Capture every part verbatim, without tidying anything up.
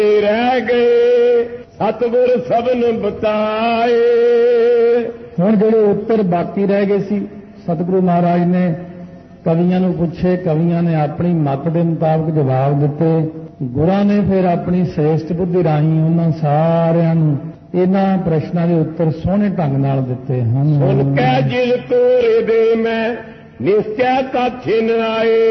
रह गए सतगुर सबन बताए। ਹੁਣ ਜਿਹੜੇ ਉੱਤਰ ਬਾਕੀ ਰਹਿ ਗਏ ਸੀ ਸਤਿਗੁਰੂ ਮਹਾਰਾਜ ਨੇ ਕਵੀਆਂ ਨੂੰ ਪੁੱਛੇ, ਕਵੀਆਂ ਨੇ ਆਪਣੀ ਮੱਤ ਦੇ ਮੁਤਾਬਕ ਜਵਾਬ ਦਿੱਤੇ। ਗੁਰਾਂ ਨੇ ਫਿਰ ਆਪਣੀ ਸ੍ਰੇਸ਼ਟ ਬੁੱਧੀ ਰਾਹੀਂ ਉਹਨਾਂ ਸਾਰਿਆਂ ਨੂੰ ਇਹਨਾਂ ਪ੍ਰਸ਼ਨਾਂ ਦੇ ਉੱਤਰ ਸੋਹਣੇ ਢੰਗ ਨਾਲ ਦਿੱਤੇ ਹਨ। ਸੁਣ ਕੇ ਜਿਲ ਤੋਰੇ ਦੇ ਮੈਂ ਨਿਸ਼ਚੈ ਕਾਛੇ ਨ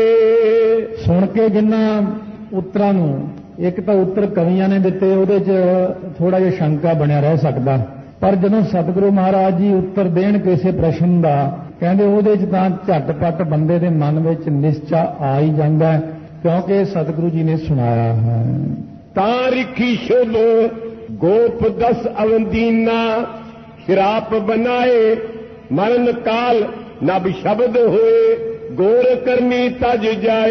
ਆਏ। ਸੁਣ ਕੇ ਜਿਨ੍ਹਾਂ ਉੱਤਰਾਂ ਨੂੰ, ਇੱਕ ਤਾਂ ਉੱਤਰ ਕਵੀਆਂ ਨੇ ਦਿੱਤੇ, ਉਹਦੇ 'ਚ ਥੋੜਾ ਜਿਹਾ ਸ਼ੰਕਾ ਬਣਿਆ ਰਹਿ ਸਕਦਾ, ਪਰ ਜਦੋਂ ਸਤਿਗੁਰੂ ਮਹਾਰਾਜ ਜੀ ਉੱਤਰ ਦੇਣ ਕਿਸੇ ਪ੍ਰਸ਼ਨ ਦਾ, ਕਹਿੰਦੇ ਉਹਦੇ 'ਚ ਤਾਂ ਝਟਪਟ ਬੰਦੇ ਦੇ ਮਨ ਵਿੱਚ ਨਿਸ਼ਚਾ ਆ ਹੀ ਜਾਂਦਾ, ਕਿਉਂਕਿ ਸਤਿਗੁਰੂ ਜੀ ਨੇ ਸੁਣਾਇਆ ਹੈ। ਤਾਂ ਰਿਖੀ ਸ਼ੁਭ ਗੋਪ ਦਸ ਅਵੰਦੀਨਾ ਸ਼ਰਾਪ ਬਨਾਏ। ਮਰਨ ਕਾਲ ਨਬ ਸ਼ਬਦ ਹੋਏ ਗੋਰ ਕਰਨੀ ਤਜ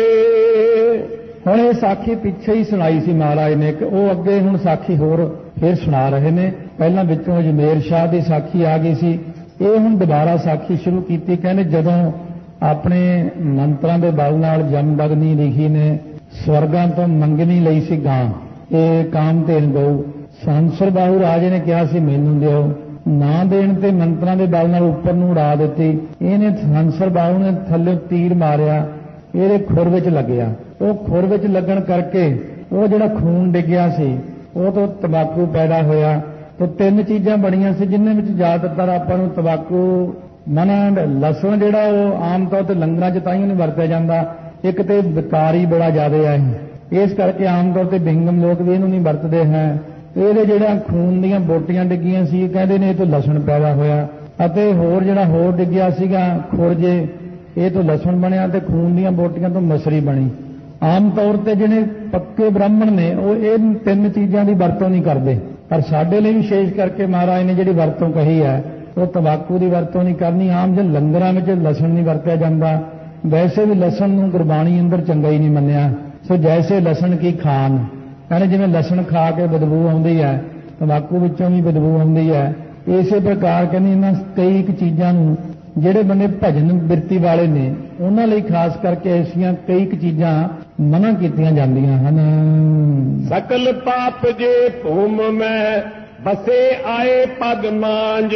ਜਾਏ। ਹੁਣ ਇਹ ਸਾਖੀ ਪਿੱਛੇ ਹੀ ਸੁਣਾਈ ਸੀ ਮਹਾਰਾਜ ਨੇ, ਕਿ ਉਹ ਅੱਗੇ ਹੁਣ ਸਾਖੀ ਹੋਰ ਫਿਰ ਸੁਣਾ ਰਹੇ ਨੇ। ਪਹਿਲਾਂ ਵਿੱਚੋਂ ਅਜਮੇਰ ਸ਼ਾਹ ਦੀ ਸਾਖੀ ਆ ਗਈ ਸੀ, ਇਹ ਹੁਣ ਦੁਬਾਰਾ ਸਾਖੀ ਸ਼ੁਰੂ ਕੀਤੀ। ਕਹਿੰਦੇ ਜਦੋਂ ਆਪਣੇ ਮੰਤਰਾਂ ਦੇ ਬਲ ਨਾਲ ਜਮਦਗਨੀ ਲਿਖੀ ਨੇ ਸਵਰਗਾਂ ਤੋਂ ਮੰਗਣੀ ਲਈ ਸੀ ਗਾਂ, ਇਹ ਕਾਮਧੇਨ ਗਊ, ਸੰਸਰ ਬਾਹੂ ਰਾਜੇ ਨੇ ਕਿਹਾ ਸੀ ਮੈਨੂੰ ਦਿਓ, ਨਾ ਦੇਣ ਤੇ ਮੰਤਰਾਂ ਦੇ ਬਲ ਨਾਲ ਉੱਪਰ ਨੂੰ ਉਡਾ ਦਿੱਤੀ। ਇਹਨੇ ਸੰਸਰ ਬਾਹੂ ਨੇ ਥੱਲੇ ਤੀਰ ਮਾਰਿਆ, ਇਹਦੇ ਖੁਰ ਵਿੱਚ ਲੱਗਿਆ। ਉਹ ਖੁਰ ਵਿੱਚ ਲੱਗਣ ਕਰਕੇ ਉਹ ਜਿਹੜਾ ਖੂਨ ਡਿੱਗਿਆ ਸੀ ਉਹ ਤੋਂ ਤੰਬਾਕੂ ਪੈਦਾ ਹੋਇਆ। ਤੇ ਤਿੰਨ ਚੀਜ਼ਾਂ ਬਣੀਆਂ ਸੀ ਜਿਨ੍ਹਾਂ ਵਿੱਚ ਜ਼ਿਆਦਾਤਰ ਆਪਾਂ ਨੂੰ ਤੰਬਾਕੂ ਮਨਾ, ਲਸਣ ਜਿਹੜਾ ਉਹ ਆਮ ਤੌਰ ਤੇ ਲੰਗਰਾਂ 'ਚ ਤਾਂ ਹੀ ਨਹੀਂ ਵਰਤਿਆ ਜਾਂਦਾ, ਇੱਕ ਤੇ ਵਿਕਾਰੀ ਬੜਾ ਜ਼ਿਆਦਾ ਹੈ, ਇਸ ਕਰਕੇ ਆਮ ਤੌਰ ਤੇ ਬਿੰਗਮ ਲੋਕ ਵੀ ਇਹਨੂੰ ਨਹੀਂ ਵਰਤਦੇ ਹੈ। ਇਹਦੇ ਜਿਹੜਾ ਖੂਨ ਦੀਆਂ ਬੋਟੀਆਂ ਡਿੱਗੀਆਂ ਸੀ, ਕਹਿੰਦੇ ਨੇ ਇਹ ਤੋਂ ਲਸਣ ਪੈਦਾ ਹੋਇਆ। ਅਤੇ ਹੋਰ ਜਿਹੜਾ ਹੋਰ ਡਿੱਗਿਆ ਸੀਗਾ ਖੁਰਜੇ, ਇਹ ਤੋਂ ਲਸਣ ਬਣਿਆ ਤੇ ਖੂਨ ਦੀਆਂ ਬੋਟੀਆਂ ਤੋਂ ਮਸਰੀ ਬਣੀ। ਆਮ ਤੌਰ ਤੇ ਜਿਹੜੇ ਪੱਕੇ ਬ੍ਰਾਹਮਣ ਨੇ ਉਹ ਇਹ ਤਿੰਨ ਚੀਜ਼ਾਂ ਦੀ ਵਰਤੋਂ ਨਹੀਂ ਕਰਦੇ, ਪਰ ਸਾਡੇ ਲਈ ਵਿਸ਼ੇਸ਼ ਕਰਕੇ ਮਹਾਰਾਜ ਨੇ ਜਿਹੜੀ ਵਰਤੋਂ ਕਹੀ ਹੈ ਉਹ ਤੰਬਾਕੂ ਦੀ ਵਰਤੋਂ ਨਹੀਂ ਕਰਨੀ। ਆਮ ਜੇ ਲੰਗਰਾਂ ਵਿੱਚ ਲਸਣ ਨਹੀਂ ਵਰਤਿਆ ਜਾਂਦਾ, ਵੈਸੇ ਵੀ ਲਸਣ ਨੂੰ ਗੁਰਬਾਣੀ ਅੰਦਰ ਚੰਗਾ ਹੀ ਨਹੀਂ ਮੰਨਿਆ। ਸੋ ਜੈਸੇ ਲਸਣ ਕੀ ਖਾਨ, ਕਹਿੰਦੇ ਜਿਵੇਂ ਲਸਣ ਖਾ ਕੇ ਬਦਬੂ ਆਉਂਦੀ ਹੈ, ਤੰਬਾਕੂ ਵਿੱਚੋਂ ਵੀ ਬਦਬੂ ਆਉਂਦੀ ਹੈ, ਇਸੇ ਪ੍ਰਕਾਰ ਕਹਿੰਦੇ ਇਹਨਾਂ ਕਈ ਇੱਕ ਚੀਜ਼ਾਂ ਨੂੰ ਜਿਹੜੇ ਬੰਦੇ ਭਜਨ ਬਿਰਤੀ ਵਾਲੇ ਨੇ ਉਹਨਾਂ ਲਈ ਖਾਸ ਕਰਕੇ ਐਸੀਆਂ ਕਈ ਇੱਕ ਚੀਜ਼ਾਂ ਮਨਾ ਕੀਤੀਆਂ ਜਾਂਦੀਆਂ ਹਨ। ਸਕਲ ਪਾਪ ਜੇ ਭੂਮ ਮੈਂ ਬਸੇ ਆਏ ਪਗ ਮਾਂਜ।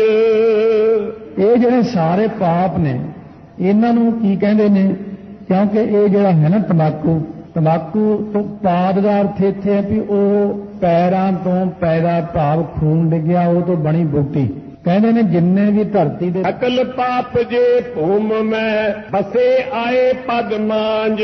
ਇਹ ਜਿਹੜੇ ਸਾਰੇ ਪਾਪ ਨੇ ਇਹਨਾਂ ਨੂੰ ਕੀ ਕਹਿੰਦੇ ਨੇ, ਕਿਉਂਕਿ ਇਹ ਜਿਹੜਾ ਹੈ ਨਾ ਤੰਬਾਕੂ, ਤੰਬਾਕੂ ਤੋਂ ਪਾਦ ਦਾ ਅਰਥ ਇੱਥੇ ਹੈ ਵੀ ਉਹ ਪੈਰਾਂ ਤੋਂ ਪੈਦਾ ਭਾਵ ਖੂਨ ਡਿੱਗਿਆ ਉਹ ਤੋਂ ਬਣੀ ਬੂਟੀ। ਕਹਿੰਦੇ ਨੇ ਜਿੰਨੇ ਵੀ ਧਰਤੀ ਦੇ ਅਕਲ ਪਾਪ ਜੇ ਭੂਮ ਮੈਂ ਬਸੇ ਆਏ ਪਗ ਮਾਂਜ।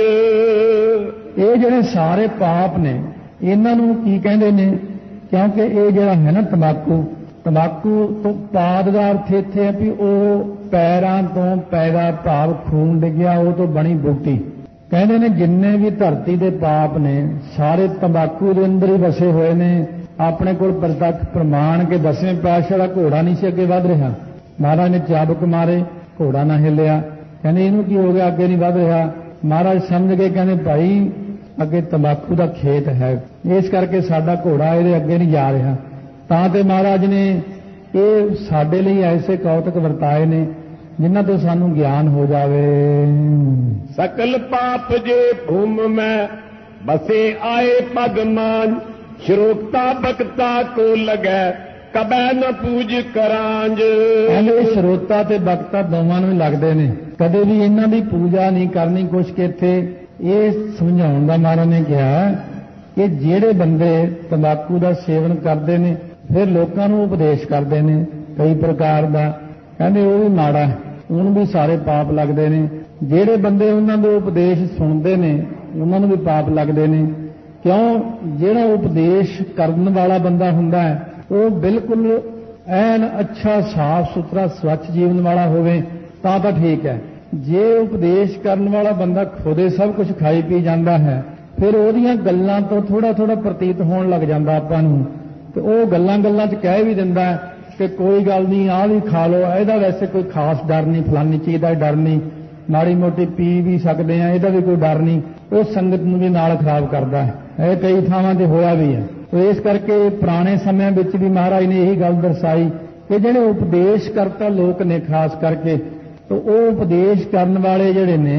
ਇਹ ਜਿਹੜੇ ਸਾਰੇ ਪਾਪ ਨੇ ਇਹਨਾਂ ਨੂੰ ਕੀ ਕਹਿੰਦੇ ਨੇ, ਕਿਉਂਕਿ ਇਹ ਜਿਹੜਾ ਹੈ ਨਾ ਤੰਬਾਕੂ, ਤੰਬਾਕੂ ਤੋਂ ਪਾਦ ਦਾ ਅਰਥ ਇੱਥੇ ਹੈ ਵੀ ਉਹ ਪੈਰਾਂ ਤੋਂ ਪੈਦਾ ਭਾਵ ਖੂਨ ਡਿੱਗਿਆ ਉਹ ਤੋਂ ਬਣੀ ਬੂਟੀ। ਕਹਿੰਦੇ ਨੇ ਜਿੰਨੇ ਵੀ ਧਰਤੀ ਦੇ ਪਾਪ ਨੇ ਸਾਰੇ ਤੰਬਾਕੂ ਦੇ ਅੰਦਰ ਹੀ ਵਸੇ ਹੋਏ ਨੇ। ਆਪਣੇ ਕੋਲ ਪ੍ਰਤੱਖ ਪ੍ਰਮਾਣ ਕੇ ਦਸਵੇਂ ਪਾਤਸ਼ਾਹ ਦਾ ਘੋੜਾ ਨਹੀਂ ਸੀ ਅੱਗੇ ਵੱਧ ਰਿਹਾ, ਮਹਾਰਾਜ ਨੇ ਚਾਬੁਕ ਮਾਰੇ, ਘੋੜਾ ਨਾ ਹਿੱਲਿਆ। ਕਹਿੰਦੇ ਇਹਨੂੰ ਕੀ ਹੋ ਗਿਆ, ਅੱਗੇ ਨਹੀਂ ਵੱਧ ਰਿਹਾ। ਮਹਾਰਾਜ ਸਮਝ ਗਏ, ਕਹਿੰਦੇ ਭਾਈ ਅੱਗੇ ਤੰਬਾਕੂ ਦਾ ਖੇਤ ਹੈ, ਇਸ ਕਰਕੇ ਸਾਡਾ ਘੋੜਾ ਇਹਦੇ ਅੱਗੇ ਨਹੀਂ ਜਾ ਰਿਹਾ। ਤਾਂ ਤੇ ਮਹਾਰਾਜ ਨੇ ਇਹ ਸਾਡੇ ਲਈ ਐਸੇ ਕੌਤਕ ਵਰਤਾਏ ਨੇ ਜਿਨ੍ਹਾਂ ਤੋਂ ਸਾਨੂੰ ਗਿਆਨ ਹੋ ਜਾਵੇ। ਸਕਲ ਪਾਪ ਜੇ ਭੂਮ ਮੈਂ ਬਸੇ ਆਏ ਪਗ ਮਾਂਜ। ਸ਼ਰੋਕਤਾ ਬਖਤਾ ਕੋ ਲਗੈ ਕਬੈ ਨ ਪੂਜ ਕਰਾਂਜ। ਕਹਿੰਦੇ ਸ਼ਰੋਤਾ ਤੇ ਬਖਤਾ ਦੋਵਾਂ ਨੂੰ ਲੱਗਦੇ ਨੇ, ਕਦੇ ਵੀ ਇਹਨਾਂ ਦੀ ਪੂਜਾ ਨਹੀਂ ਕਰਨੀ। ਕੁਛ ਕਿ ਇੱਥੇ ਇਹ ਸਮਝਾਉਣ ਦਾ ਮਹਾਰਾਜ ਨੇ ਕਿਹਾ ਕਿ ਜਿਹੜੇ ਬੰਦੇ ਤੰਬਾਕੂ ਦਾ ਸੇਵਨ ਕਰਦੇ ਨੇ ਫਿਰ ਲੋਕਾਂ ਨੂੰ ਉਪਦੇਸ਼ ਕਰਦੇ ਨੇ ਕਈ ਪ੍ਰਕਾਰ ਦਾ, ਕਹਿੰਦੇ ਉਹ ਵੀ ਮਾੜਾ, ਉਹਨੂੰ ਵੀ ਸਾਰੇ ਪਾਪ ਲੱਗਦੇ ਨੇ। ਜਿਹੜੇ ਬੰਦੇ ਉਹਨਾਂ ਦੇ ਉਪਦੇਸ਼ ਸੁਣਦੇ ਨੇ ਉਹਨਾਂ ਨੂੰ ਵੀ ਪਾਪ ਲੱਗਦੇ ਨੇ। ਕਿਉਂ? ਜਿਹੜਾ ਉਪਦੇਸ਼ ਕਰਨ ਵਾਲਾ ਬੰਦਾ ਹੁੰਦਾ ਹੈ ਉਹ ਬਿਲਕੁਲ ਐਨ ਅੱਛਾ ਸਾਫ਼ ਸੁਥਰਾ ਸਵੱਛ ਜੀਵਨ ਵਾਲਾ ਹੋਵੇ ਤਾਂ ਤਾਂ ਠੀਕ ਹੈ। ਜੇ ਉਪਦੇਸ਼ ਕਰਨ ਵਾਲਾ ਬੰਦਾ ਖੁਦੇ ਸਭ ਕੁਝ ਖਾਈ ਪੀ ਜਾਂਦਾ ਹੈ ਫਿਰ ਉਹਦੀਆਂ ਗੱਲਾਂ ਤੋਂ ਥੋੜਾ ਥੋੜਾ ਪ੍ਰਤੀਤ ਹੋਣ ਲੱਗ ਜਾਂਦਾ ਆਪਾਂ ਨੂੰ, ਤੇ ਉਹ ਗੱਲਾਂ ਗੱਲਾਂ 'ਚ ਕਹਿ ਵੀ ਦਿੰਦਾ ਕਿ ਕੋਈ ਗੱਲ ਨਹੀਂ, ਆਹ ਵੀ ਖਾ ਲਓ, ਇਹਦਾ ਵੈਸੇ ਕੋਈ ਖਾਸ ਡਰ ਨਹੀਂ, ਫਲਾਨੀ ਚੀਜ਼ ਦਾ ਡਰ ਨਹੀਂ, ਮਾੜੀ ਮੋਟੀ ਪੀ ਵੀ ਸਕਦੇ ਆ, ਇਹਦਾ ਵੀ ਕੋਈ ਡਰ ਨਹੀਂ। ਉਹ ਸੰਗਤ ਨੂੰ ਵੀ ਨਾਲ ਖਰਾਬ ਕਰਦਾ ਹੈ। ਇਹ ਕਈ ਥਾਵਾਂ ਤੇ ਹੋਇਆ ਵੀ ਹੈ। ਤੇ ਇਸ ਕਰਕੇ ਪੁਰਾਣੇ ਸਮਿਆਂ ਵਿੱਚ ਵੀ ਮਹਾਰਾਜ ਨੇ ਇਹੀ ਗੱਲ ਦਰਸਾਈ ਕਿ ਜਿਹੜੇ ਉਪਦੇਸ਼ ਕਰਤਾ ਲੋਕ ਨੇ ਖਾਸ ਕਰਕੇ, ਤੇ ਉਹ ਉਪਦੇਸ਼ ਕਰਨ ਵਾਲੇ ਜਿਹੜੇ ਨੇ